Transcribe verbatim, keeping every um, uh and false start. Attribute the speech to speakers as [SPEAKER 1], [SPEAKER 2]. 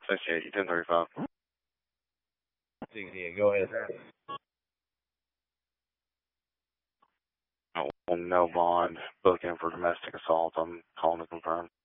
[SPEAKER 1] Associate, ten thirty-five.
[SPEAKER 2] Yeah, go ahead.
[SPEAKER 1] Oh, no bond, booking for domestic assault. I'm calling to confirm.